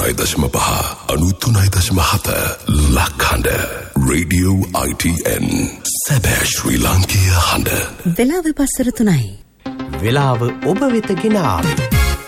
89.5 93.7 ලක්හඬ Radio ITN සැබෑ ශ්‍රී ලාංකීය හඬ. වෙලාව පස්සර 3යි. වෙලාව ඔබ වෙත ගෙන ආවේ